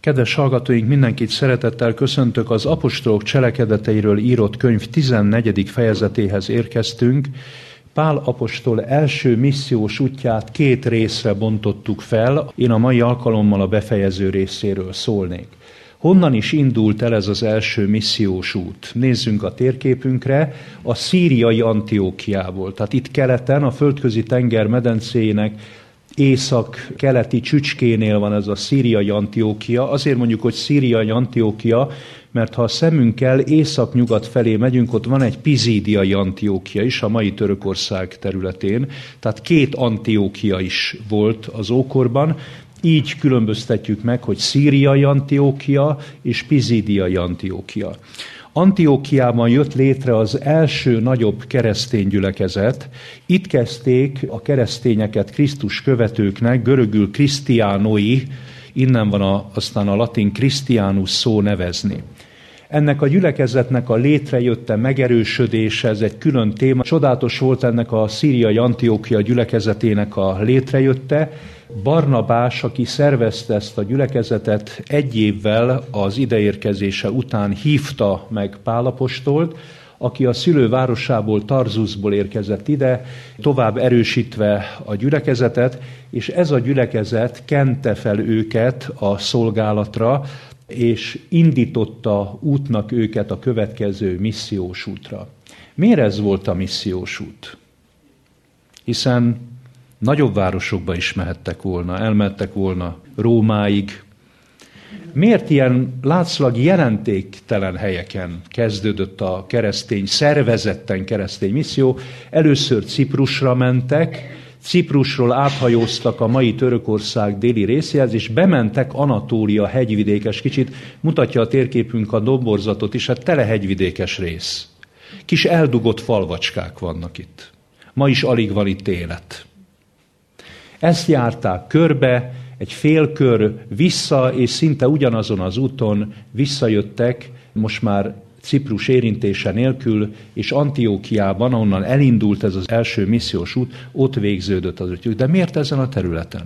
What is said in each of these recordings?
Kedves hallgatóink, mindenkit szeretettel köszöntök, az apostolok cselekedeteiről írott könyv 14. fejezetéhez érkeztünk. Pál apostol első missziós útját 2 részre bontottuk fel, én a mai alkalommal a befejező részéről szólnék. Honnan is indult el ez az első missziós út? Nézzünk a térképünkre, a szíriai Antiókiából. Tehát itt keleten, a Földközi tenger medencéjének észak-keleti csücskénél van ez a szíriai Antiókia. Azért mondjuk, hogy szíriai Antiókia, mert ha a szemünkkel észak-nyugat felé megyünk, ott van egy pizídiai Antiókia is, a mai Törökország területén. Tehát 2 Antiókia is volt az ókorban. Így különböztetjük meg, hogy szíriai Antiókia és pizídiai Antiókia. Antiókiában jött létre az első nagyobb keresztény gyülekezet. Itt kezdték a keresztényeket Krisztus követőknek, görögül Christianoi, innen van aztán a latin Christianus szó nevezni. Ennek a gyülekezetnek a létrejötte, megerősödése, ez egy külön téma. Csodálatos volt ennek a szíriai Antiókia gyülekezetének a létrejötte. Barnabás, aki szervezte ezt a gyülekezetet, 1 évvel az ideérkezése után hívta meg Pál apostolt, aki a szülővárosából, Tarzusból érkezett ide, tovább erősítve a gyülekezetet, és ez a gyülekezet kente fel őket a szolgálatra, és indította útnak őket a következő missziós útra. Miért ez volt a missziós út? Hiszen nagyobb városokba is mehettek volna, elmehettek volna Rómáig. Miért ilyen látszólag jelentéktelen helyeken kezdődött a szervezetten keresztény misszió? Először Ciprusra mentek, Ciprusról áthajóztak a mai Törökország déli részéhez, és bementek Anatólia hegyvidékes, kicsit mutatja a térképünk a domborzatot is, hát tele hegyvidékes rész. Kis eldugott falvacskák vannak itt. Ma is alig van itt élet. Ezt járták körbe, egy félkör vissza, és szinte ugyanazon az úton visszajöttek, most már Ciprus érintése nélkül, és Antiókiában, ahonnan elindult ez az első missziós út, ott végződött az útjuk. De miért ezen a területen?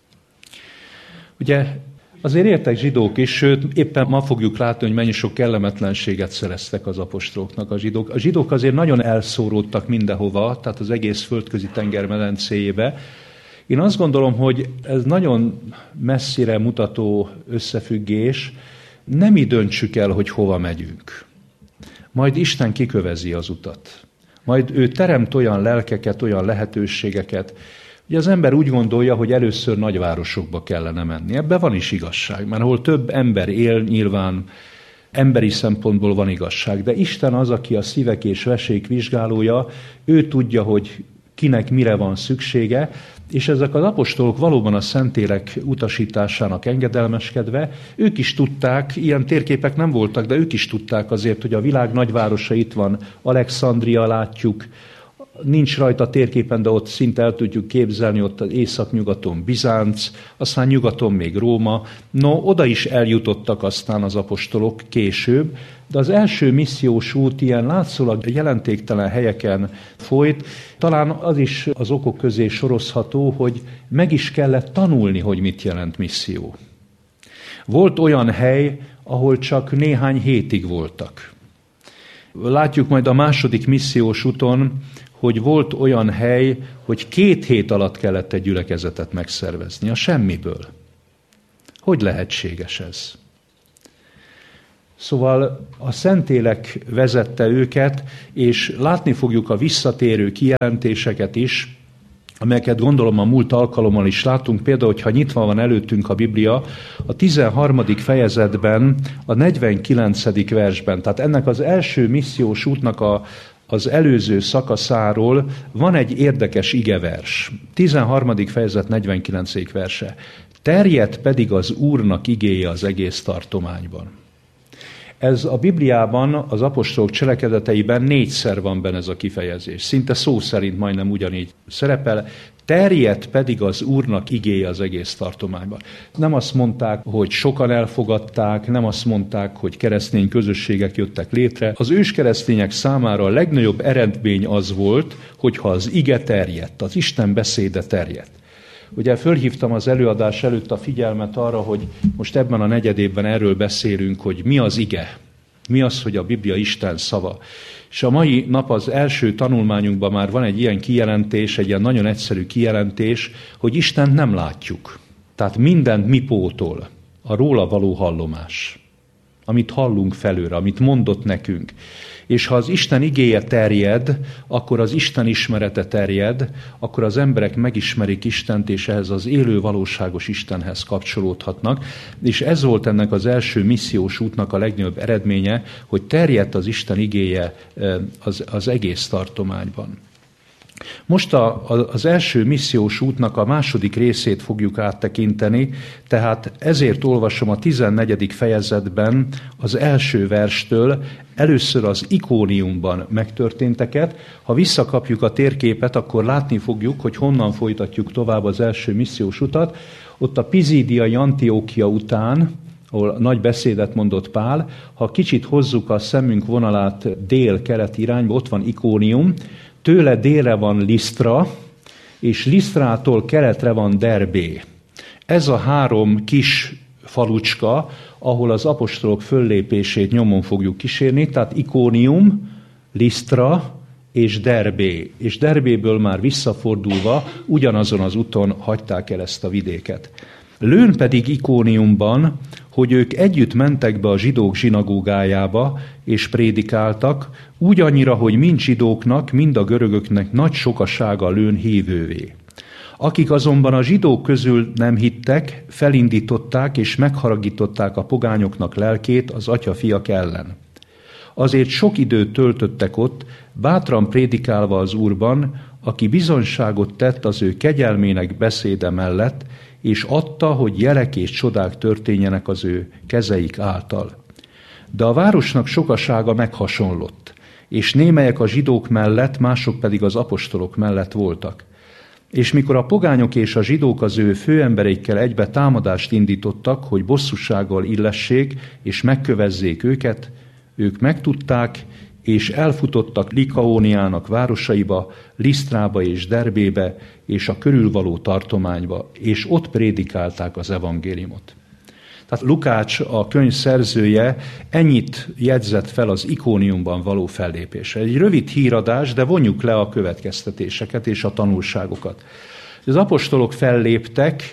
Ugye azért értek zsidók is, sőt, éppen ma fogjuk látni, hogy mennyi sok kellemetlenséget szereztek az apostoloknak a zsidók. A zsidók azért nagyon elszóródtak mindenhova, tehát az egész Földközi tenger medencéjébe. Én azt gondolom, hogy ez nagyon messzire mutató összefüggés, nem mi döntsük el, hogy hova megyünk. Majd Isten kikövezi az utat. Majd ő teremt olyan lelkeket, olyan lehetőségeket, hogy az ember úgy gondolja, hogy először nagyvárosokba kellene menni. Ebben van is igazság, mert ahol több ember él, nyilván emberi szempontból van igazság. De Isten az, aki a szívek és vesék vizsgálója, ő tudja, hogy kinek mire van szüksége, és ezek az apostolok valóban a Szentlélek utasításának engedelmeskedve, ők is tudták, ilyen térképek nem voltak, de ők is tudták azért, hogy a világ nagyvárosa itt van, Alexandria látjuk, nincs rajta a térképen, de ott szinte el tudjuk képzelni, ott az északnyugaton Bizánc, aztán nyugaton még Róma. No, oda is eljutottak aztán az apostolok később, de az első missziós út ilyen látszólag jelentéktelen helyeken folyt. Talán az is az okok közé sorozható, hogy meg is kellett tanulni, hogy mit jelent misszió. Volt olyan hely, ahol csak néhány hétig voltak. Látjuk majd a második missziós úton, hogy volt olyan hely, hogy 2 hét alatt kellett egy gyülekezetet megszervezni, a semmiből. Hogy lehetséges ez? Szóval a Szentlélek vezette őket, és látni fogjuk a visszatérő kijelentéseket is, amelyeket gondolom a múlt alkalommal is látunk. Például, hogyha nyitva van előttünk a Biblia, a 13. fejezetben, a 49. versben, tehát ennek az első missziós útnak az előző szakaszáról van egy érdekes igevers. 13. fejezet 49. verse. Terjedt pedig az Úrnak igéje az egész tartományban. Ez a Bibliában, az apostolok cselekedeteiben 4-szer van benne ez a kifejezés. Szinte szó szerint majdnem ugyanígy szerepel. Terjedt pedig az Úrnak igéje az egész tartományban. Nem azt mondták, hogy sokan elfogadták, nem azt mondták, hogy keresztény közösségek jöttek létre. Az őskeresztények számára a legnagyobb eredmény az volt, hogyha az ige terjedt, az Isten beszéde terjedt. Ugye fölhívtam az előadás előtt a figyelmet arra, hogy most ebben a negyedévben erről beszélünk, hogy mi az ige, mi az, hogy a Biblia Isten szava. És a mai nap az első tanulmányunkban már van egy ilyen kijelentés, egy ilyen nagyon egyszerű kijelentés, hogy Istent nem látjuk. Tehát mindent mi pótol, a róla való hallomás, amit hallunk felőle, amit mondott nekünk. És ha az Isten igéje terjed, akkor az Isten ismerete terjed, akkor az emberek megismerik Istent, és ehhez az élő, valóságos Istenhez kapcsolódhatnak. És ez volt ennek az első missziós útnak a legnagyobb eredménye, hogy terjedt az Isten igéje az egész tartományban. Most az első missziós útnak a második részét fogjuk áttekinteni, tehát ezért olvasom a 14. fejezetben az első verstől először az Ikóniumban megtörténteket. Ha visszakapjuk a térképet, akkor látni fogjuk, hogy honnan folytatjuk tovább az első missziós utat. Ott a Pizídiai Antiókia után, ahol nagy beszédet mondott Pál, ha kicsit hozzuk a szemünk vonalát dél-kelet irányba, ott van Ikónium, tőle délre van Lisztra, és Lisztrától keletre van Derbé. Ez a három kis falucska, ahol az apostolok föllépését nyomon fogjuk kísérni, tehát Ikónium, Lisztra és Derbé. És Derbéből már visszafordulva ugyanazon az úton hagyták el ezt a vidéket. Lőn pedig Ikóniumban, hogy ők együtt mentek be a zsidók zsinagógájába, és prédikáltak, úgy annyira, hogy mind zsidóknak, mind a görögöknek nagy sokasága lőn hívővé. Akik azonban a zsidók közül nem hittek, felindították és megharagították a pogányoknak lelkét az atyafiak ellen. Azért sok időt töltöttek ott, bátran prédikálva az Úrban, aki bizonyságot tett az ő kegyelmének beszéde mellett, és adta, hogy jelek és csodák történjenek az ő kezeik által. De a városnak sokasága meghasonlott, és némelyek a zsidók mellett, mások pedig az apostolok mellett voltak. És mikor a pogányok és a zsidók az ő főembereikkel egybe támadást indítottak, hogy bosszúsággal illessék és megkövezzék őket, ők megtudták, és elfutottak Likaóniának városaiba, Lisztrába és Derbébe, és a körülvaló tartományba, és ott prédikálták az evangéliumot. Tehát Lukács, a könyv szerzője, ennyit jegyzett fel az Ikóniumban való fellépésre. Egy rövid híradás, de vonjuk le a következtetéseket és a tanulságokat. Az apostolok felléptek,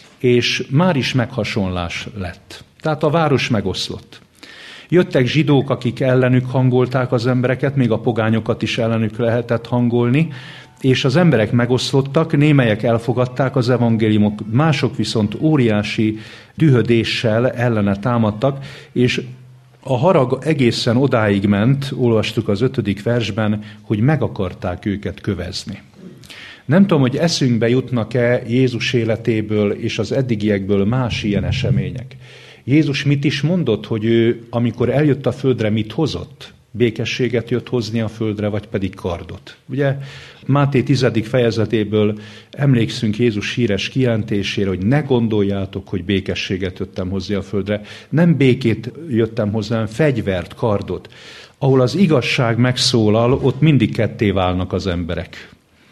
és már is meghasonlás lett. Tehát a város megoszlott. Jöttek zsidók, akik ellenük hangolták az embereket, még a pogányokat is ellenük lehetett hangolni, és az emberek megoszlottak, némelyek elfogadták az evangéliumot, mások viszont óriási dühödéssel ellene támadtak, és a harag egészen odáig ment, olvastuk az 5. versben, hogy meg akarták őket kövezni. Nem tudom, hogy eszünkbe jutnak-e Jézus életéből és az eddigiekből más ilyen események. Jézus mit is mondott, hogy ő, amikor eljött a földre, mit hozott? Békességet jött hozni a földre, vagy pedig kardot. Ugye Máté 10. fejezetéből emlékszünk Jézus híres kijelentésére, hogy ne gondoljátok, hogy békességet jöttem hozni a földre. Nem békét jöttem hozni, hanem fegyvert, kardot. Ahol az igazság megszólal, ott mindig ketté válnak az emberek.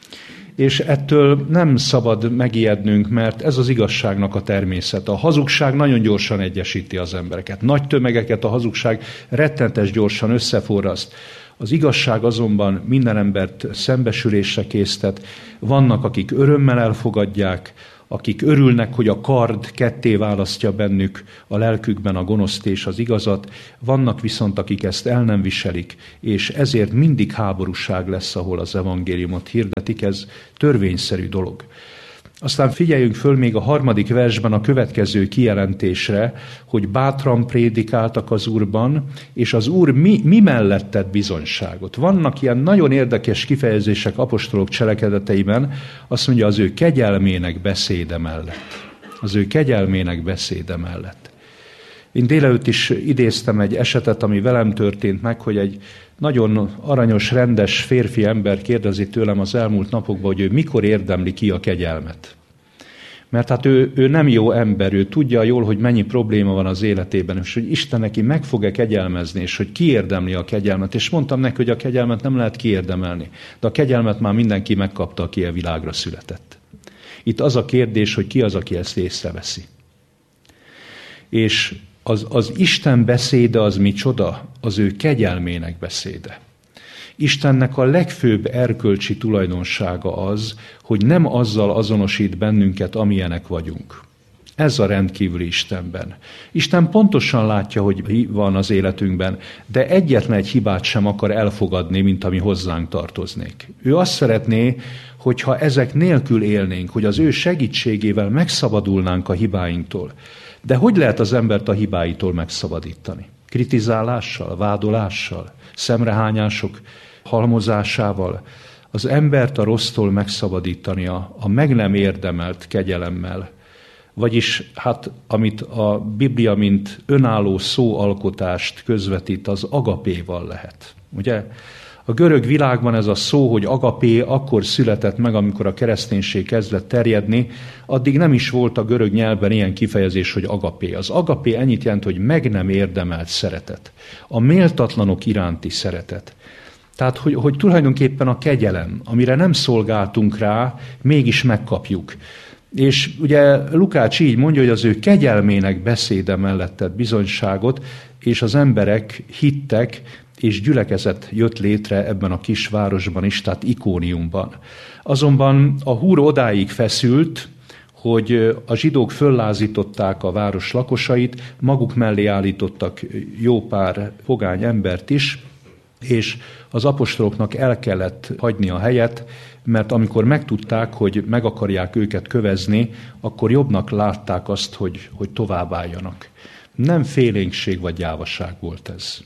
És ettől nem szabad megijednünk, mert ez az igazságnak a természete. A hazugság nagyon gyorsan egyesíti az embereket. Nagy tömegeket a hazugság rettenetes gyorsan összeforraszt. Az igazság azonban minden embert szembesülésre késztet. Vannak, akik örömmel elfogadják, akik örülnek, hogy a kard ketté választja bennük a lelkükben a gonoszt és az igazat, vannak viszont, akik ezt el nem viselik, és ezért mindig háborúság lesz, ahol az evangéliumot hirdetik, ez törvényszerű dolog. Aztán figyeljünk föl még a 3. versben a következő kijelentésre, hogy bátran prédikáltak az Úrban, és az Úr mi mellett tett bizonyságot. Vannak ilyen nagyon érdekes kifejezések apostolok cselekedeteiben, azt mondja, az ő kegyelmének beszéde mellett. Az ő kegyelmének beszéde mellett. Én délelőtt is idéztem egy esetet, ami velem történt meg, hogy egy nagyon aranyos, rendes férfi ember kérdezi tőlem az elmúlt napokban, hogy ő mikor érdemli ki a kegyelmet. Mert hát ő nem jó ember, ő tudja jól, hogy mennyi probléma van az életében, és hogy Isten neki meg fog-e kegyelmezni, és hogy kiérdemli a kegyelmet. És mondtam neki, hogy a kegyelmet nem lehet kiérdemelni, de a kegyelmet már mindenki megkapta, aki a világra született. Itt az a kérdés, hogy ki az, aki ezt észreveszi. És az Isten beszéde az micsoda? Az ő kegyelmének beszéde. Istennek a legfőbb erkölcsi tulajdonsága az, hogy nem azzal azonosít bennünket, amilyenek vagyunk. Ez a rendkívüli Istenben. Isten pontosan látja, hogy van az életünkben, de egyetlen egy hibát sem akar elfogadni, mint ami hozzánk tartoznék. Ő azt szeretné, hogyha ezek nélkül élnénk, hogy az ő segítségével megszabadulnánk a hibáinktól. De hogy lehet az embert a hibáitól megszabadítani? Kritizálással, vádolással, szemrehányások halmozásával? Az embert a rossztól megszabadítani a meg nem érdemelt kegyelemmel. Vagyis, amit a Biblia, mint önálló szóalkotást közvetít, az agapéval lehet. Ugye? A görög világban ez a szó, hogy agapé, akkor született meg, amikor a kereszténység kezdett terjedni, addig nem is volt a görög nyelvben ilyen kifejezés, hogy agapé. Az agapé ennyit jelent, hogy meg nem érdemelt szeretet. A méltatlanok iránti szeretet. Tehát, hogy tulajdonképpen a kegyelem, amire nem szolgáltunk rá, mégis megkapjuk. És ugye Lukács így mondja, hogy az ő kegyelmének beszéde mellett tett bizonyságot, és az emberek hittek, és gyülekezet jött létre ebben a kis városban is, tehát Ikóniumban. Azonban a húr odáig feszült, hogy a zsidók föllázították a város lakosait, maguk mellé állítottak jó pár pogány embert is, és az apostoloknak el kellett hagyni a helyet, mert amikor megtudták, hogy meg akarják őket kövezni, akkor jobbnak látták azt, hogy továbbálljanak. Nem félénkség vagy gyávaság volt ez.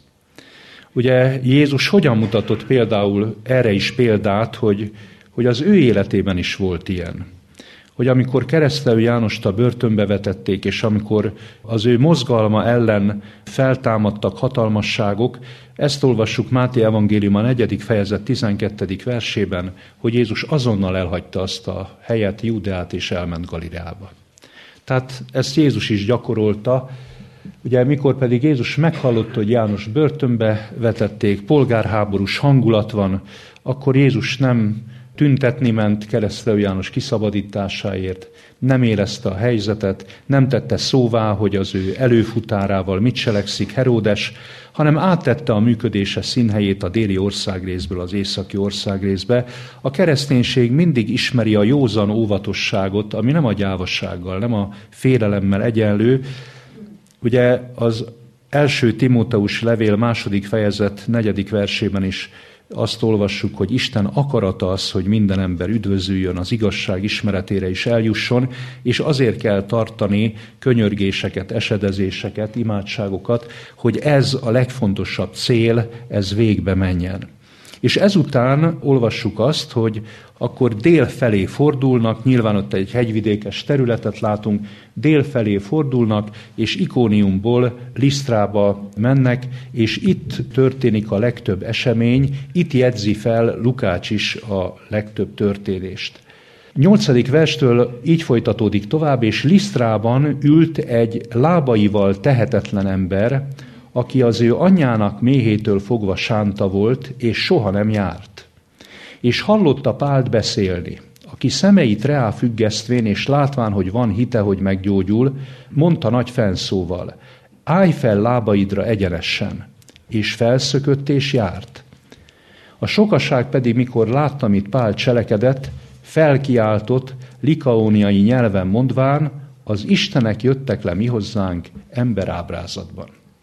Ugye Jézus hogyan mutatott például erre is példát, hogy az ő életében is volt ilyen. Hogy amikor Keresztelő Jánost a börtönbe vetették, és amikor az ő mozgalma ellen feltámadtak hatalmasságok, ezt olvassuk Máté evangéliuma 4. fejezet 12. versében, hogy Jézus azonnal elhagyta azt a helyet, Júdeát, és elment Galileába. Tehát ezt Jézus is gyakorolta. Ugye mikor pedig Jézus meghallotta, hogy János börtönbe vetették, polgárháborús hangulat van, akkor Jézus nem tüntetni ment Keresztelő János kiszabadításáért, nem érezte a helyzetet, nem tette szóvá, hogy az ő előfutárával mit cselekszik Heródes, hanem áttette a működése színhelyét a déli országrészből az északi országrészbe. A kereszténység mindig ismeri a józan óvatosságot, ami nem a gyávassággal, nem a félelemmel egyenlő. Ugye az első Timóteus levél 2. fejezet 4. versében is azt olvassuk, hogy Isten akarata az, hogy minden ember üdvözüljön, az igazság ismeretére is eljusson, és azért kell tartani könyörgéseket, esedezéseket, imádságokat, hogy ez a legfontosabb cél, ez végbe menjen. És ezután olvassuk azt, hogy akkor dél felé fordulnak, nyilván ott egy hegyvidékes területet látunk, dél felé fordulnak, és Ikóniumból Lisztrába mennek, és itt történik a legtöbb esemény, itt jegyzi fel Lukács is a legtöbb történést. 8. verstől így folytatódik tovább, és Lisztrában ült egy lábaival tehetetlen ember, aki az ő anyjának méhétől fogva sánta volt, és soha nem járt. És hallotta Pált beszélni, aki szemeit reá függesztvén, és látván, hogy van hite, hogy meggyógyul, mondta nagy fennszóval, állj fel lábaidra egyenesen, és felszökött és járt. A sokaság pedig, mikor látta, amit Pál cselekedett, felkiáltott, likaóniai nyelven mondván, az Istenek jöttek le mi hozzánk emberábrázatban.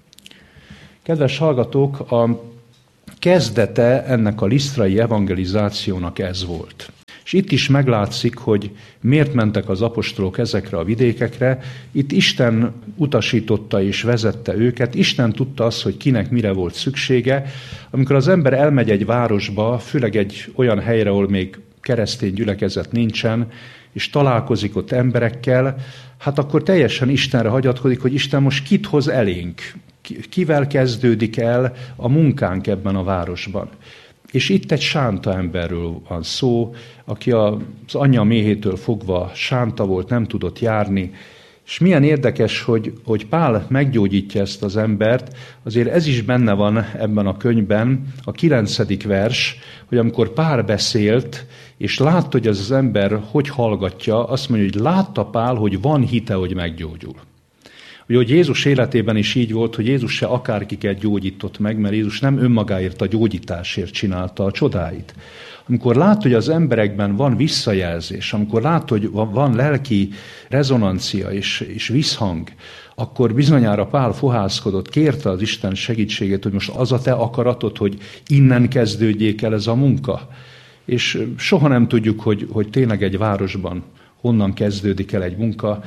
Kedves hallgatók, a kezdete ennek a lisztrai evangelizációnak ez volt. És itt is meglátszik, hogy miért mentek az apostolok ezekre a vidékekre. Itt Isten utasította és vezette őket. Isten tudta azt, hogy kinek mire volt szüksége. Amikor az ember elmegy egy városba, főleg egy olyan helyre, ahol még keresztény gyülekezet nincsen, és találkozik ott emberekkel, hát akkor teljesen Istenre hagyatkozik, hogy Isten most kit hoz elénk. Kivel kezdődik el a munkánk ebben a városban. És itt egy sánta emberről van szó, aki az anyja méhétől fogva sánta volt, nem tudott járni, És milyen érdekes, hogy Pál meggyógyítja ezt az embert, azért ez is benne van ebben a könyvben, a 9. vers, hogy amikor Pál beszélt, és látta, hogy ez az ember hogy hallgatja, azt mondja, hogy látta Pál, hogy van hite, hogy meggyógyul. Ugye, hogy Jézus életében is így volt, hogy Jézus se akárkiket gyógyított meg, mert Jézus nem önmagáért a gyógyításért csinálta a csodáit. Amikor lát, hogy az emberekben van visszajelzés, amikor lát, hogy van lelki rezonancia és visszhang, akkor bizonyára Pál fohászkodott, kérte az Isten segítségét, hogy most az a te akaratod, hogy innen kezdődjék el ez a munka. És soha nem tudjuk, hogy tényleg egy városban honnan kezdődik el egy munka.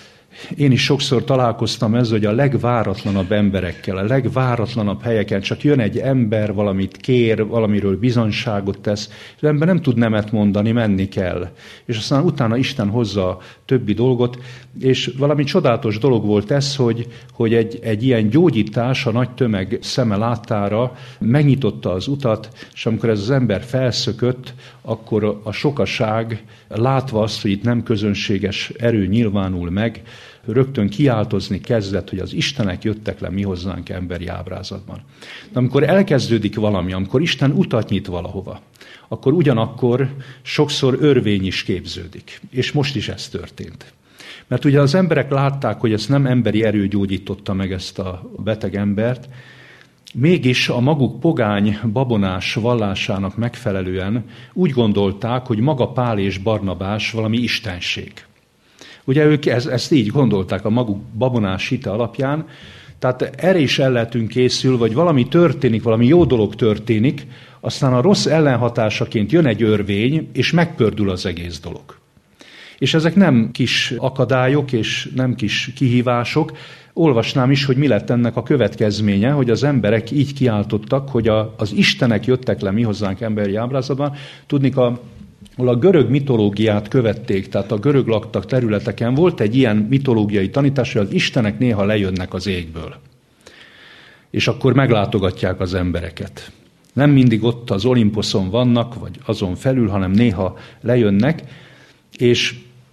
Én is sokszor találkoztam ezzel, hogy a legváratlanabb emberekkel, a legváratlanabb helyeken csak jön egy ember, valamit kér, valamiről bizonyságot tesz, és az ember nem tud nemet mondani, menni kell. És aztán utána Isten hozza a többi dolgot, és valami csodálatos dolog volt ez, hogy egy ilyen gyógyítás a nagy tömeg szeme láttára megnyitotta az utat, és amikor ez az ember felszökött, akkor a sokaság látva azt, hogy itt nem közönséges erő nyilvánul meg, rögtön kiáltozni kezdett, hogy az Istenek jöttek le mi hozzánk emberi ábrázatban. De amikor elkezdődik valami, amikor Isten utat nyit valahova, akkor ugyanakkor sokszor örvény is képződik. És most is ez történt. Mert ugye az emberek látták, hogy ezt nem emberi erő gyógyította meg ezt a beteg embert, mégis a maguk pogány, babonás vallásának megfelelően úgy gondolták, hogy maga Pál és Barnabás valami istenség. Ugye ők ezt így gondolták a maguk babonás hite alapján, tehát erre is el lehetünk készülni, vagy valami történik, valami jó dolog történik, aztán a rossz ellenhatásaként jön egy örvény, és megpördül az egész dolog. És ezek nem kis akadályok, és nem kis kihívások. Olvasnám is, hogy mi lett ennek a következménye, hogy az emberek így kiáltottak, hogy az Istenek jöttek le mi hozzánk emberi ábrázatban. Tudnik, a görög mitológiát követték, tehát a görög laktak területeken volt egy ilyen mitológiai tanítás, hogy az Istenek néha lejönnek az égből. És akkor meglátogatják az embereket. Nem mindig ott az Olimposzon vannak, vagy azon felül, hanem néha lejönnek, és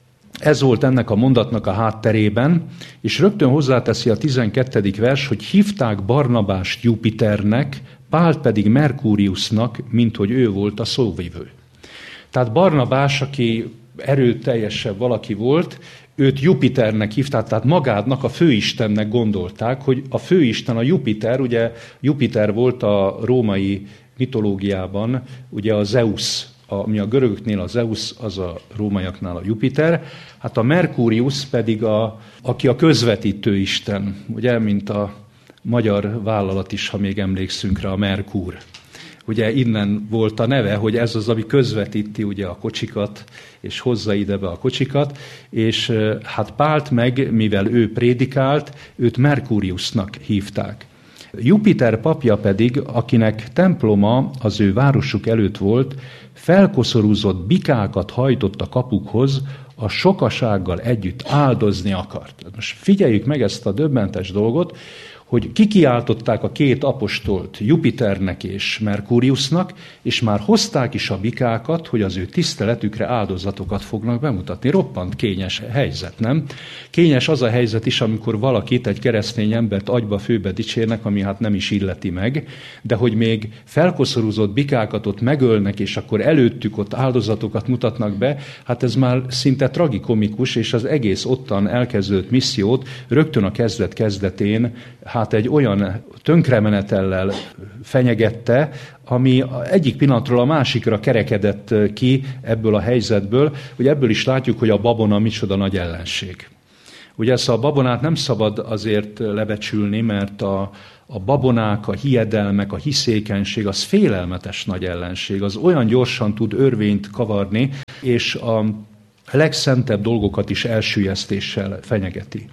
ez volt ennek a mondatnak a hátterében, és rögtön hozzáteszi a 12. vers, hogy hívták Barnabást Jupiternek, Pált pedig Merkúriusnak, mint hogy ő volt a szóvivő. Tehát Barnabás, aki erőteljesebb valaki volt, őt Jupiternek hívták, tehát magádnak, a főistennek gondolták, hogy a főisten a Jupiter, ugye Jupiter volt a római mitológiában, ugye a Zeus, ami a görögöknél a Zeus, az a rómaiaknál a Jupiter, hát a Merkúrius pedig aki a közvetítő isten, ugye, mint a magyar vállalat is, ha még emlékszünk rá, a Merkur. Ugye innen volt a neve, hogy ez az, ami közvetíti ugye a kocsikat, és hozza ide be a kocsikat, és hát Pált meg, mivel ő prédikált, őt Merkúriusnak hívták. Jupiter papja pedig, akinek temploma az ő városuk előtt volt, felkoszorúzott bikákat hajtott a kapukhoz, a sokasággal együtt áldozni akart. Most figyeljük meg ezt a döbbentes dolgot, hogy kikiáltották a két apostolt, Jupiternek és Merkúriusnak, és már hozták is a bikákat, hogy az ő tiszteletükre áldozatokat fognak bemutatni. Roppant kényes helyzet, nem? Kényes az a helyzet is, amikor valakit, egy keresztény embert agyba főbe dicsérnek, ami hát nem is illeti meg, de hogy még felkoszorúzott bikákat ott megölnek, és akkor előttük ott áldozatokat mutatnak be, hát ez már szinte tragikomikus, és az egész ottan elkezdődött missziót rögtön a kezdet-kezdetén hát egy olyan tönkremenetellel fenyegette, ami egyik pillanatról a másikra kerekedett ki ebből a helyzetből. Ugye ebből is látjuk, hogy a babona micsoda nagy ellenség. Ugye ezt a babonát nem szabad azért lebecsülni, mert a babonák, a hiedelmek, a hiszékenység, az félelmetes nagy ellenség. Az olyan gyorsan tud örvényt kavarni, és a legszentebb dolgokat is elsüllyesztéssel fenyegeti.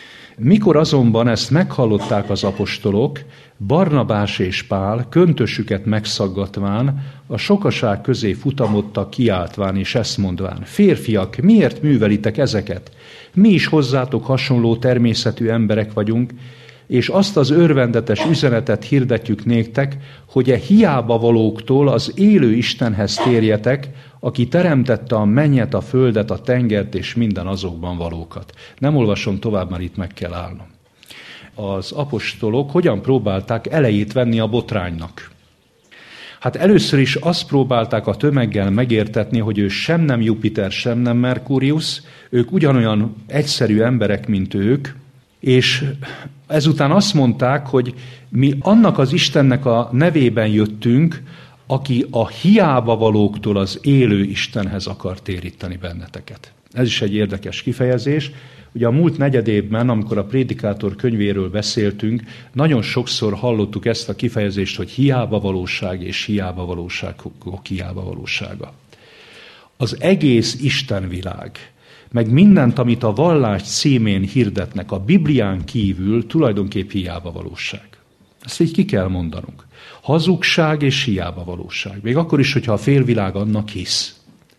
Mikor azonban ezt meghallották az apostolok, Barnabás és Pál köntösüket megszaggatván a sokaság közé futamodtak kiáltván és ezt mondván: férfiak, miért művelitek ezeket? Mi is hozzátok hasonló természetű emberek vagyunk, és azt az örvendetes üzenetet hirdetjük néktek, hogy hiába valóktól az élő Istenhez térjetek, aki teremtette a mennyet, a földet, a tengert és minden azokban valókat. Nem olvasom tovább, mert itt meg kell állnom. Az apostolok hogyan próbálták elejét venni a botránynak? Hát először is azt próbálták a tömeggel megértetni, hogy ő sem nem Jupiter, sem nem Merkurius, ők ugyanolyan egyszerű emberek, mint ők, és ezután azt mondták, hogy mi annak az Istennek a nevében jöttünk, aki a hiába valóktól az élő Istenhez akar téríteni benneteket. Ez is egy érdekes kifejezés. Ugye a múlt negyedévben, amikor a Prédikátor könyvéről beszéltünk, nagyon sokszor hallottuk ezt a kifejezést, hogy hiába valóság és hiába valóságok hiába valósága. Az egész Istenvilág, meg mindent, amit a vallás címén hirdetnek a Biblián kívül, tulajdonképp hiába valóság. Ezt így ki kell mondanunk. Hazugság és hiába valóság. Még akkor is, hogyha a félvilág annak hisz.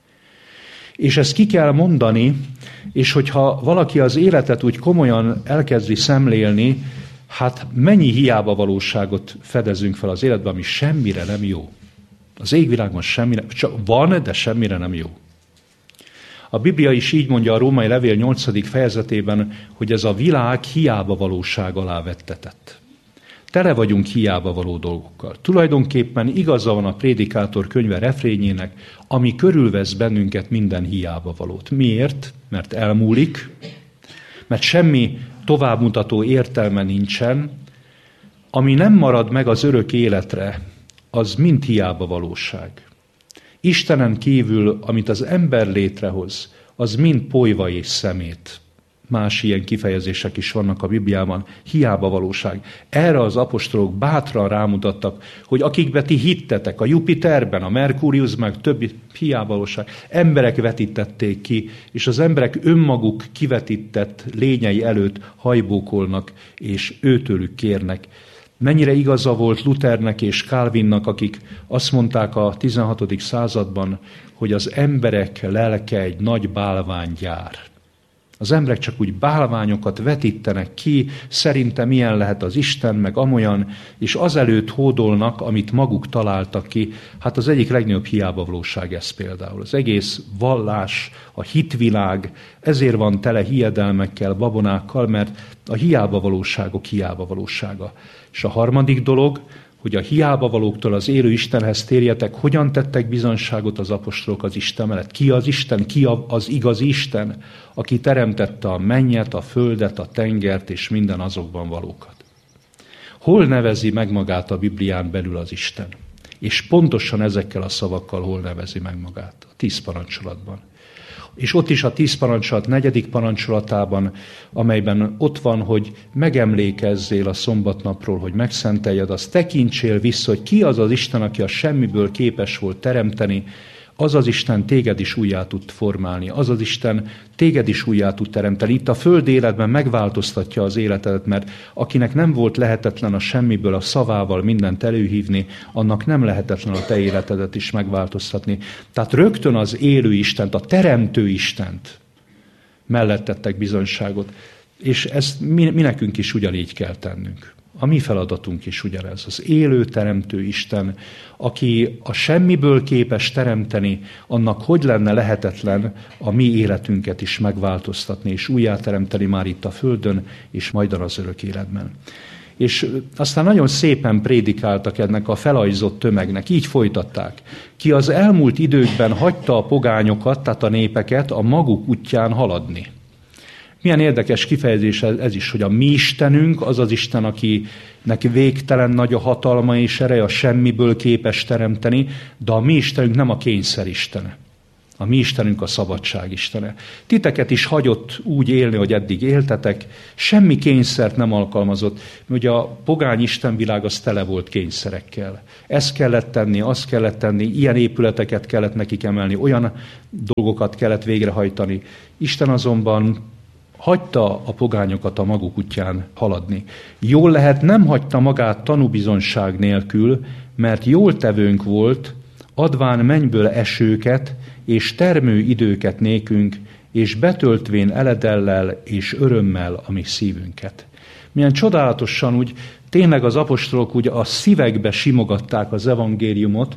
És ezt ki kell mondani, és hogyha valaki az életet úgy komolyan elkezdi szemlélni, hát mennyi hiába valóságot fedezünk fel az életben, ami semmire nem jó. Az égvilágban semmire, csak van, de semmire nem jó. A Biblia is így mondja a Római Levél 8. fejezetében, hogy ez a világ hiába valóság alá vettetett. Tele vagyunk hiába való dolgokkal. Tulajdonképpen igaza van a Prédikátor könyve refrényének, ami körülvesz bennünket minden hiába valót. Miért? Mert elmúlik, mert semmi továbbmutató értelme nincsen, ami nem marad meg az örök életre, az mind hiába valóság. Istenen kívül, amit az ember létrehoz, az mind polyva és szemét. Más ilyen kifejezések is vannak a Bibliában, hiába valóság. Erre az apostolok bátran rámutattak, hogy akikbe ti hittetek, a Jupiterben, a Merkuriusban, meg többi hiába valóság, emberek vetítették ki, és az emberek önmaguk kivetített lényei előtt hajbókolnak, és őtőlük kérnek. Mennyire igaza volt Luthernek és Calvinnak, akik azt mondták a 16. században, hogy az emberek lelke egy nagy bálványgyár. Az emberek csak úgy bálványokat vetítenek ki, szerintem milyen lehet az Isten, meg amolyan, és azelőtt hódolnak, amit maguk találtak ki. Hát az egyik legnagyobb hiába valóság ez például. Az egész vallás, a hitvilág, ezért van tele hiedelmekkel, babonákkal, mert a hiába valóságok hiába valósága. És a harmadik dolog, hogy a hiába valóktól az élő Istenhez térjetek, hogyan tettek bizonyságot az apostolok az Isten mellett. Ki az Isten, ki az igazi Isten, aki teremtette a mennyet, a földet, a tengert és minden azokban valókat. Hol nevezi meg magát a Biblián belül az Isten? És pontosan ezekkel a szavakkal hol nevezi meg magát? A 10 parancsolatban. És ott is a 10 parancsolat 4. parancsolatában, amelyben ott van, hogy megemlékezzél a szombatnapról, hogy megszenteljed, azt tekintsél vissza, hogy ki az az Isten, aki a semmiből képes volt teremteni, az az Isten téged is újjá tud formálni, az az Isten téged is újjá tud teremteni. Itt a földi életben megváltoztatja az életedet, mert akinek nem volt lehetetlen a semmiből a szavával mindent előhívni, annak nem lehetetlen a te életedet is megváltoztatni. Tehát rögtön az élő Istent, a teremtő Istent mellett tettek bizonyságot, és ezt mi nekünk is ugyanígy kell tennünk. A mi feladatunk is ugyanez. Az élő teremtő Isten, aki a semmiből képes teremteni, annak hogy lenne lehetetlen a mi életünket is megváltoztatni, és újjáteremteni már itt a földön, és majdan az örök életben. És aztán nagyon szépen prédikáltak ennek a felajzott tömegnek, így folytatták. Ki az elmúlt időkben hagyta a pogányokat, tehát a népeket a maguk útján haladni. Milyen érdekes kifejezés ez is, hogy a mi Istenünk az az Isten, akinek végtelen nagy a hatalma és ereje, a semmiből képes teremteni, de a mi Istenünk nem a kényszer istene. A mi Istenünk a szabadság istene. Titeket is hagyott úgy élni, hogy eddig éltetek, semmi kényszert nem alkalmazott, ugye a pogány istenvilág az tele volt kényszerekkel. Ezt kellett tenni, azt kellett tenni, ilyen épületeket kellett nekik emelni, olyan dolgokat kellett végrehajtani. Isten azonban hagyta a pogányokat a maguk útján haladni. Jól lehet, nem hagyta magát tanúbizonyság nélkül, mert jól tevőnk volt, adván mennyből esőket és termő időket nékünk, és betöltvén eledellel és örömmel a mi szívünket. Milyen csodálatosan úgy tényleg az apostolok úgy a szívekbe simogatták az evangéliumot,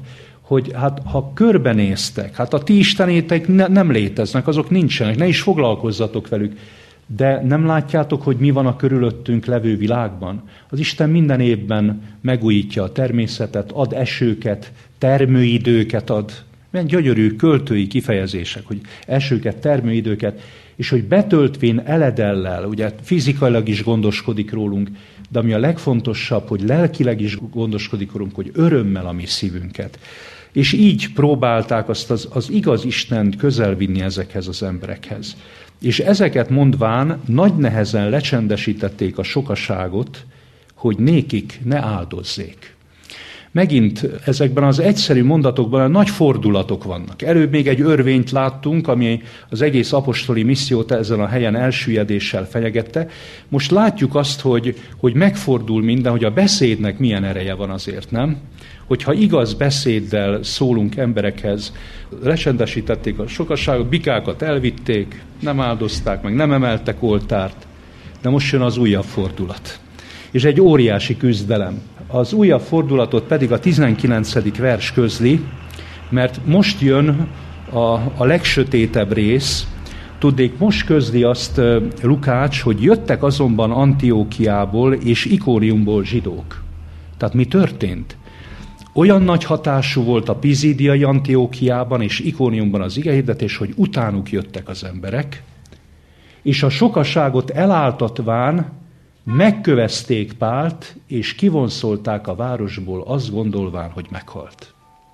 hogy hát ha körbenéztek, hát a ti istenétek nem léteznek, azok nincsenek, ne is foglalkozzatok velük, de nem látjátok, hogy mi van a körülöttünk levő világban? Az Isten minden évben megújítja a természetet, ad esőket, termőidőket ad. Milyen gyönyörű költői kifejezések, hogy esőket, termőidőket, és hogy betöltvén eledellel, ugye fizikailag is gondoskodik rólunk, de ami a legfontosabb, hogy lelkileg is gondoskodik rólunk, hogy örömmel a mi szívünket. És így próbálták azt az igaz Istent közel vinni ezekhez az emberekhez. És ezeket mondván nagy nehezen lecsendesítették a sokaságot, hogy nékik ne áldozzék. Megint ezekben az egyszerű mondatokban nagy fordulatok vannak. Előbb még egy örvényt láttunk, ami az egész apostoli missziót ezen a helyen elsüllyedéssel fenyegette. Most látjuk azt, hogy megfordul minden, hogy a beszédnek milyen ereje van azért, nem? Hogyha igaz beszéddel szólunk emberekhez, lecsendesítették a sokaságot, bikákat elvitték, nem áldozták meg, nem emeltek oltárt, de most jön az újabb fordulat. És egy óriási küzdelem. Az újabb fordulatot pedig a 19. vers közli, mert most jön a legsötétebb rész. Tudnék, most közli azt Lukács, hogy jöttek azonban Antiókiából és Ikóniumból zsidók. Tehát mi történt? Olyan nagy hatású volt a pizídiai Antiókiában és Ikóniumban az igehirdetés, hogy utánuk jöttek az emberek, és a sokaságot eláltatván megkövezték Pált, és kivonszolták a városból, azt gondolván, hogy meghalt.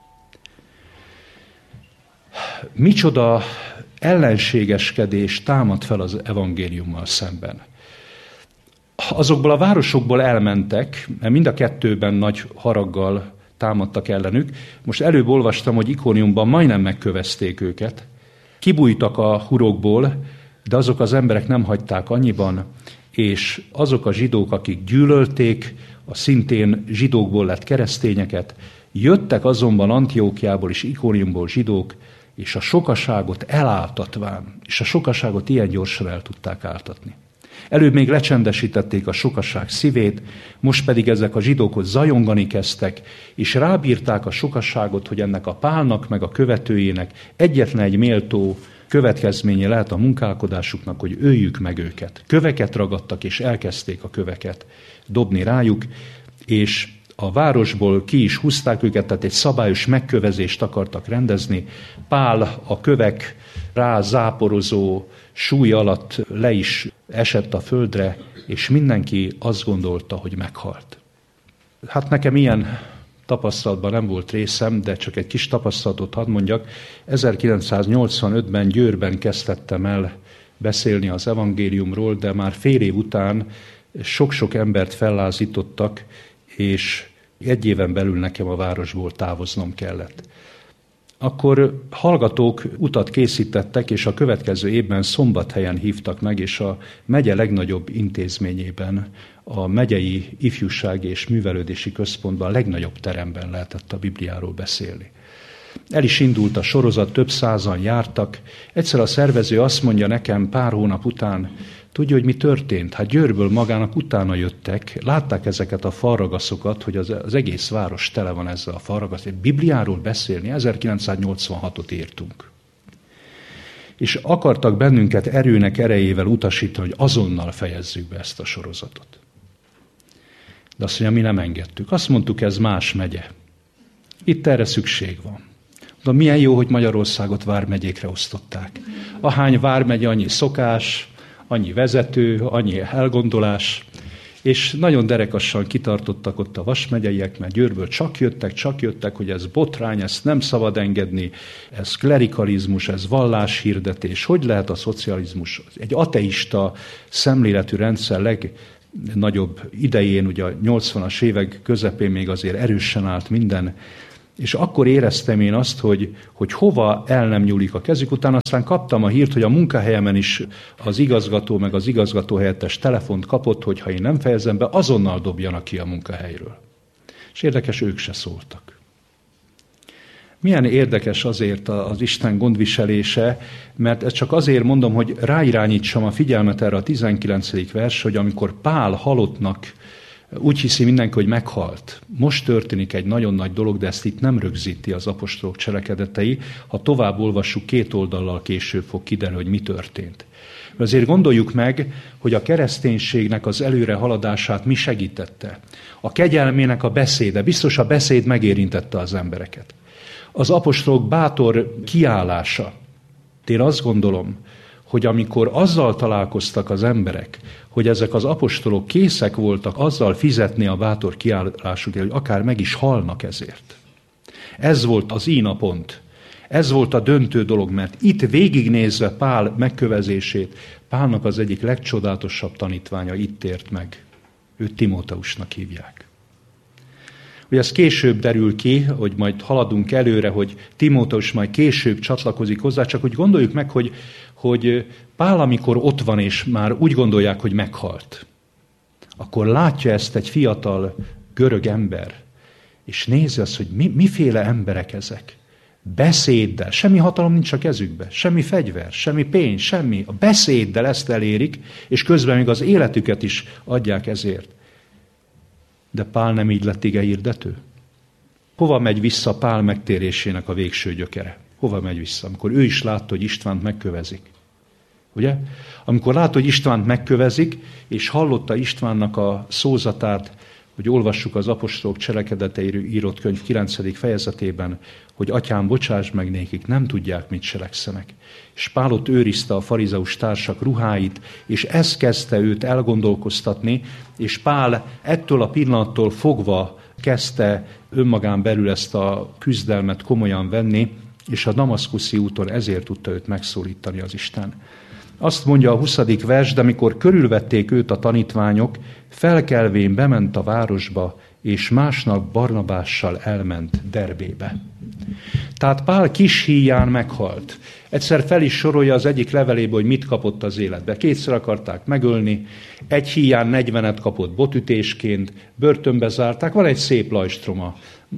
Micsoda ellenségeskedés támad fel az evangéliummal szemben. Azokból a városokból elmentek, mert mind a kettőben nagy haraggal támadtak ellenük. Most előbb olvastam, hogy Ikóniumban majdnem megkövezték őket. Kibújtak a hurokból, de azok az emberek nem hagyták annyiban, és azok a zsidók, akik gyűlölték a szintén zsidókból lett keresztényeket, jöttek azonban Antiókiából és Ikóniumból zsidók, és a sokaságot eláltatván, és a sokaságot ilyen gyorsan el tudták áltatni. Előbb még lecsendesítették a sokaság szívét, most pedig ezek a zsidókhoz zajongani kezdtek, és rábírták a sokaságot, hogy ennek a Pálnak meg a követőjének egyetlen egy méltó következménye lehet a munkálkodásuknak, hogy öljük meg őket. Köveket ragadtak, és elkezdték a köveket dobni rájuk, és a városból ki is húzták őket, tehát egy szabályos megkövezést akartak rendezni. Pál a kövek rá záporozó súly alatt le is esett a földre, és mindenki azt gondolta, hogy meghalt. Hát nekem ilyen tapasztalatban nem volt részem, de csak egy kis tapasztalatot hadd mondjak. 1985-ben Győrben kezdtem el beszélni az evangéliumról, de már fél év után sok-sok embert fellázítottak, és egy éven belül nekem a városból távoznom kellett. Akkor hallgatók utat készítettek, és a következő évben Szombathelyen hívtak meg, és a megye legnagyobb intézményében, a megyei ifjúsági és művelődési központban, a legnagyobb teremben lehetett a Bibliáról beszélni. El is indult a sorozat, több százan jártak. Egyszer a szervező azt mondja nekem pár hónap után, tudja, hogy mi történt? Hát Győrből magának utána jöttek, látták ezeket a falragaszokat, hogy az egész város tele van ezzel a falragaszokkal. Bibliáról beszélni, 1986-ot írtunk. És akartak bennünket erőnek erejével utasítani, hogy azonnal fejezzük be ezt a sorozatot. De azt mondja, mi nem engedtük. Azt mondtuk, ez más megye. Itt erre szükség van. De milyen jó, hogy Magyarországot vármegyékre osztották. Ahány vármegye, annyi szokás, annyi vezető, annyi elgondolás, és nagyon derekassan kitartottak ott a vasmegyeiek, mert Győrből csak jöttek, hogy ez botrány, ezt nem szabad engedni, ez klerikalizmus, ez valláshirdetés, hogy lehet a szocializmus, egy ateista szemléletű rendszer legnagyobb idején, ugye a 80-as évek közepén még azért erősen állt minden, és akkor éreztem én azt, hogy hova el nem nyúlik a kezük. Utána aztán kaptam a hírt, hogy a munkahelyemen is az igazgató meg az igazgatóhelyettes telefont kapott, hogy ha én nem fejezem be, azonnal dobjanak ki a munkahelyről. És érdekes, ők se szóltak. Milyen érdekes azért az Isten gondviselése, mert ezt csak azért mondom, hogy ráirányítsam a figyelmet erre a 19. vers, hogy amikor Pál halottnak Úgy hiszi mindenki, hogy meghalt. Most történik egy nagyon nagy dolog, de ezt itt nem rögzíti az apostolok cselekedetei. Ha tovább olvassuk, 2 oldallal később fog kiderülni, hogy mi történt. Azért gondoljuk meg, hogy a kereszténységnek az előre haladását mi segítette. A kegyelmének a beszéde, biztos a beszéd megérintette az embereket. Az apostolok bátor kiállása. Én azt gondolom, hogy amikor azzal találkoztak az emberek, hogy ezek az apostolok készek voltak azzal fizetni a bátor kiállásukért, hogy akár meg is halnak ezért. Ez volt az ína pont. Ez volt a döntő dolog, mert itt végignézve Pál megkövezését, Pálnak az egyik legcsodálatosabb tanítványa itt tért meg. Őt Timóteusnak hívják. Ugye ez később derül ki, hogy majd haladunk előre, hogy Timóteus majd később csatlakozik hozzá, csak úgy gondoljuk meg, hogy Pál, amikor ott van, és már úgy gondolják, hogy meghalt, akkor látja ezt egy fiatal görög ember, és nézi azt, hogy miféle emberek ezek. Beszéddel, semmi hatalom nincs a kezükbe, semmi fegyver, semmi pénz, semmi. A beszéddel ezt elérik, és közben még az életüket is adják ezért. De Pál nem így lett igehirdető? Hova megy vissza Pál megtérésének a végső gyökere? Hova megy vissza? Amikor ő is látta, hogy Istvánt megkövezik. Ugye? Amikor látta, hogy Istvánt megkövezik, és hallotta Istvánnak a szózatát, hogy olvassuk az apostolok cselekedeteiről írott könyv 9. fejezetében, hogy atyám, bocsáss meg nékik, nem tudják, mit cselekszenek. És Pál ott őrizte a farizeus társak ruháit, és ez kezdte őt elgondolkoztatni, és Pál ettől a pillanattól fogva kezdte önmagán belül ezt a küzdelmet komolyan venni, és a damaszkuszi úton ezért tudta őt megszólítani az Isten. Azt mondja a 20. vers, de amikor körülvették őt a tanítványok, felkelvén bement a városba, és másnap Barnabással elment Derbébe. Tehát Pál kis híján meghalt. Egyszer fel is sorolja az egyik leveléből, hogy mit kapott az életbe. 2-szer akarták megölni, egy híján 40-et kapott botütésként, börtönbe zárták, van egy szép lajstroma.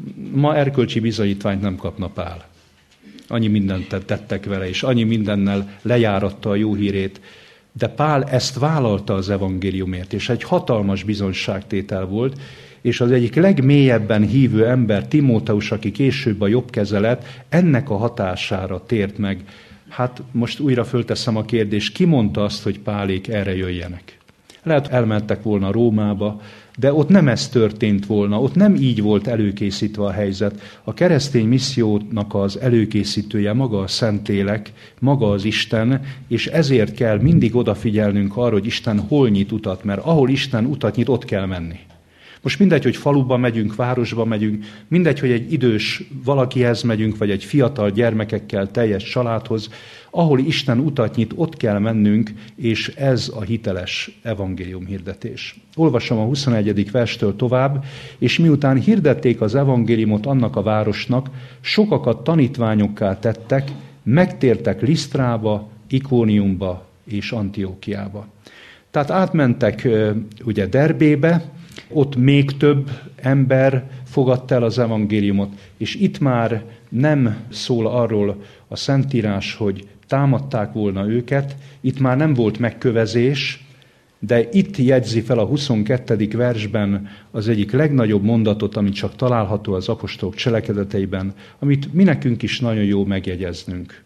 Ma erkölcsi bizonyítványt nem kapna Pál. Annyi mindent tettek vele, és annyi mindennel lejáratta a jó hírét. De Pál ezt vállalta az evangéliumért, és egy hatalmas bizonyságtétel volt, és az egyik legmélyebben hívő ember, Timóteus, aki később a jobb keze lett, ennek a hatására tért meg. Hát most újra fölteszem a kérdést, ki mondta azt, hogy Pálék erre jöjjenek? Lehet, elmentek volna Rómába, de ott nem ez történt volna, ott nem így volt előkészítve a helyzet. A keresztény missziónak az előkészítője maga a Szentlélek, maga az Isten, és ezért kell mindig odafigyelnünk arra, hogy Isten hol nyit utat, mert ahol Isten utat nyit, ott kell menni. Most mindegy, hogy faluba megyünk, városba megyünk, mindegy, hogy egy idős valakihez megyünk, vagy egy fiatal gyermekekkel teljes családhoz, ahol Isten utat nyit, ott kell mennünk, és ez a hiteles evangélium hirdetés. Olvasom a 21. verstől tovább, és miután hirdették az evangéliumot annak a városnak, sokakat tanítványokká tettek, megtértek Lisztrába, Ikóniumba és Antiókiába. Tehát átmentek ugye Derbébe, ott még több ember fogadta el az evangéliumot, és itt már nem szól arról a Szentírás, hogy támadták volna őket, itt már nem volt megkövezés, de itt jegyzi fel a 22. versben az egyik legnagyobb mondatot, amit csak található az apostolok cselekedeteiben, amit mi nekünk is nagyon jó megjegyeznünk.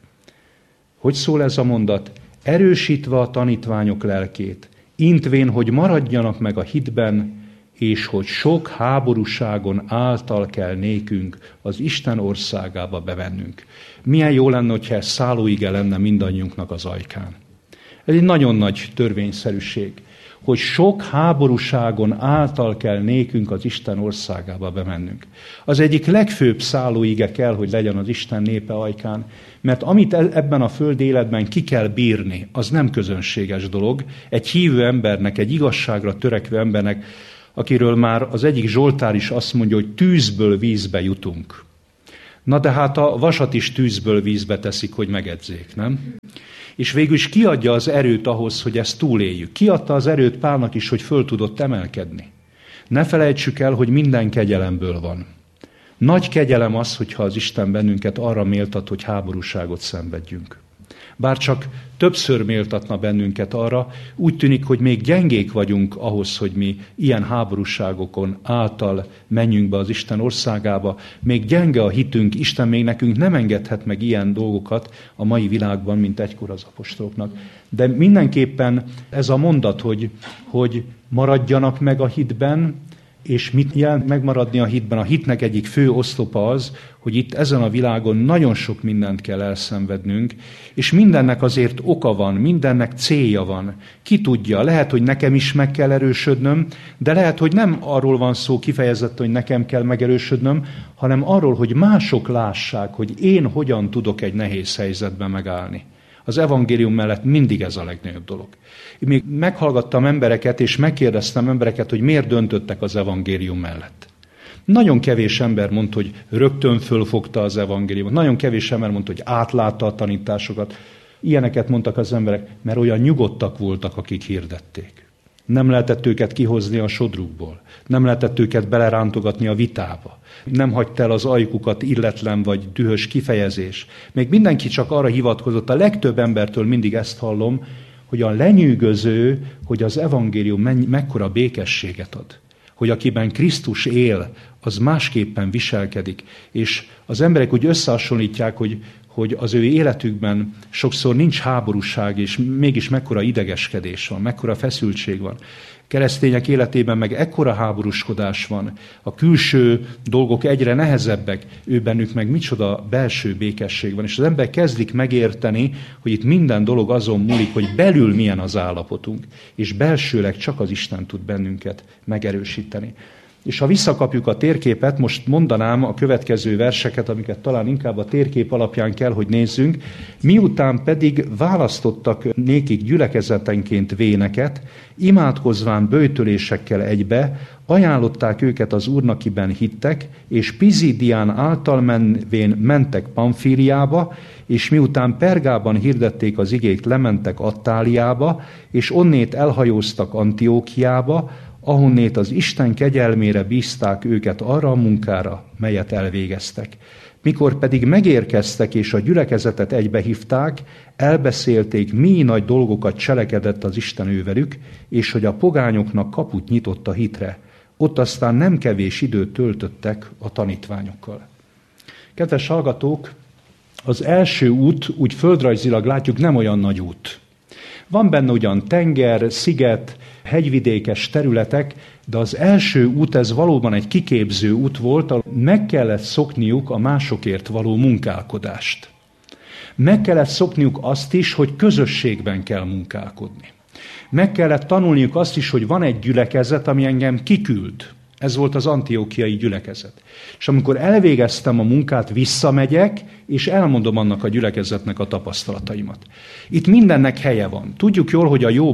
Hogy szól ez a mondat? Erősítve a tanítványok lelkét, intvén, hogy maradjanak meg a hitben, és hogy sok háborúságon által kell nékünk az Isten országába bevennünk. Milyen jó lenne, hogyha ez szállóige lenne mindannyiunknak az ajkán. Ez egy nagyon nagy törvényszerűség, hogy sok háborúságon által kell nékünk az Isten országába bemennünk. Az egyik legfőbb szállóige kell, hogy legyen az Isten népe ajkán, mert amit ebben a földi életben ki kell bírni, az nem közönséges dolog. Egy hívő embernek, egy igazságra törekvő embernek, akiről már az egyik Zsoltár is azt mondja, hogy tűzből vízbe jutunk. Na de hát a vasat is tűzből vízbe teszik, hogy megedzék, nem? És végül is kiadja az erőt ahhoz, hogy ezt túléljük. Kiadta az erőt Pálnak is, hogy föl tudott emelkedni. Ne felejtsük el, hogy minden kegyelemből van. Nagy kegyelem az, hogyha az Isten bennünket arra méltat, hogy háborúságot szenvedjünk. Bár csak többször méltatna bennünket arra, úgy tűnik, hogy még gyengék vagyunk ahhoz, hogy mi ilyen háborúságokon által menjünk be az Isten országába. Még gyenge a hitünk, Isten még nekünk nem engedhet meg ilyen dolgokat a mai világban, mint egykor az apostoloknak. De mindenképpen ez a mondat, hogy maradjanak meg a hitben, és mit jelent megmaradni a hitben? A hitnek egyik fő oszlopa az, hogy itt ezen a világon nagyon sok mindent kell elszenvednünk, és mindennek azért oka van, mindennek célja van. Ki tudja, lehet, hogy nekem is meg kell erősödnöm, de lehet, hogy nem arról van szó kifejezetten, hogy nekem kell megerősödnöm, hanem arról, hogy mások lássák, hogy én hogyan tudok egy nehéz helyzetben megállni. Az evangélium mellett mindig ez a legnagyobb dolog. Én még meghallgattam embereket, és megkérdeztem embereket, hogy miért döntöttek az evangélium mellett. Nagyon kevés ember mondta, hogy rögtön fölfogta az evangéliumot. Nagyon kevés ember mondta, hogy átlátta a tanításokat. Ilyeneket mondtak az emberek, mert olyan nyugodtak voltak, akik hirdették. Nem lehetett őket kihozni a sodrukból. Nem lehetett őket belerántogatni a vitába. Nem hagyta el az ajkukat illetlen vagy dühös kifejezés. Még mindenki csak arra hivatkozott, a legtöbb embertől mindig ezt hallom, hogy a lenyűgöző, hogy az evangélium mekkora békességet ad. Hogy akiben Krisztus él, az másképpen viselkedik. És az emberek úgy összehasonlítják, hogy az ő életükben sokszor nincs háborúság, és mégis mekkora idegeskedés van, mekkora feszültség van. Keresztények életében meg ekkora háborúskodás van, a külső dolgok egyre nehezebbek, ő bennük meg micsoda belső békesség van. És az ember kezdik megérteni, hogy itt minden dolog azon múlik, hogy belül milyen az állapotunk, és belsőleg csak az Isten tud bennünket megerősíteni. És ha visszakapjuk a térképet, most mondanám a következő verseket, amiket talán inkább a térkép alapján kell, hogy nézzünk. Miután pedig választottak nékik gyülekezetenként véneket, imádkozván böjtölésekkel egybe, ajánlották őket az Úrnak, akiben hittek, és Pizidián által menvén mentek Pamfíliába, és miután Pergában hirdették az igét, lementek Attáliába, és onnét elhajóztak Antiókiába, ahonnét az Isten kegyelmére bízták őket arra a munkára, melyet elvégeztek. Mikor pedig megérkeztek és a gyülekezetet egybehívták, elbeszélték, mi nagy dolgokat cselekedett az Isten ővelük, és hogy a pogányoknak kaput nyitott a hitre. Ott aztán nem kevés időt töltöttek a tanítványokkal. Kedves hallgatók, az első út, úgy földrajzilag látjuk, nem olyan nagy út. Van benne ugyan tenger, sziget, hegyvidékes területek, de az első út ez valóban egy kiképző út volt, ahol meg kellett szokniuk a másokért való munkálkodást. Meg kellett szokniuk azt is, hogy közösségben kell munkálkodni. Meg kellett tanulniuk azt is, hogy van egy gyülekezet, ami engem kiküld. Ez volt az antiókiai gyülekezet. És amikor elvégeztem a munkát, visszamegyek, és elmondom annak a gyülekezetnek a tapasztalataimat. Itt mindennek helye van. Tudjuk jól, hogy a jó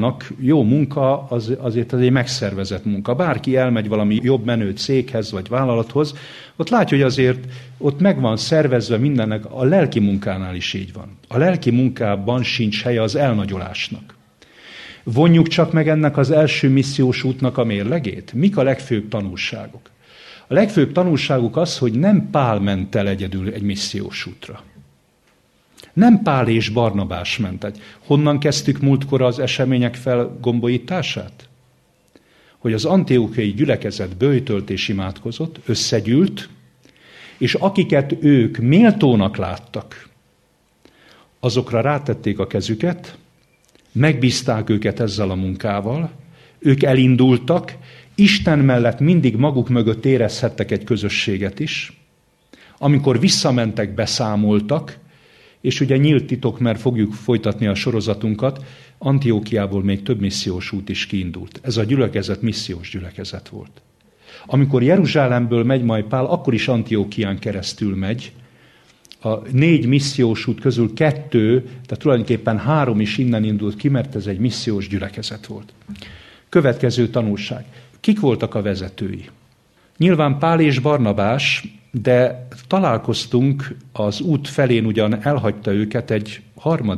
munka azért az egy megszervezett munka. Bárki elmegy valami jobb menő céghez vagy vállalathoz, ott látja, hogy azért ott meg van szervezve mindennek, a lelki munkánál is így van. A lelki munkában sincs helye az elnagyolásnak. Vonjuk csak meg ennek az első missziós útnak a mérlegét? Mik a legfőbb tanulságok? A legfőbb tanulságuk az, hogy nem Pál ment el egyedül egy missziós útra. Nem Pál és Barnabás ment egy. Honnan kezdtük múltkor az események felgombolítását? Hogy az antiókiai gyülekezet böjtölt és imádkozott, összegyűlt, és akiket ők méltónak láttak, azokra rátették a kezüket, megbízták őket ezzel a munkával, ők elindultak, Isten mellett mindig maguk mögött érezhettek egy közösséget is. Amikor visszamentek, beszámoltak, és ugye nyílt titok, mert fogjuk folytatni a sorozatunkat, Antiókiából még több missziós út is kiindult. Ez a gyülekezet missziós gyülekezet volt. Amikor Jeruzsálemből megy majd Pál, akkor is Antiókián keresztül megy. A 4 missziós út közül 2, tehát tulajdonképpen 3 is innen indult ki, mert ez egy missziós gyülekezet volt. Következő tanulság. Kik voltak a vezetői? Nyilván Pál és Barnabás, de találkoztunk az út felén, ugyan elhagyta őket egy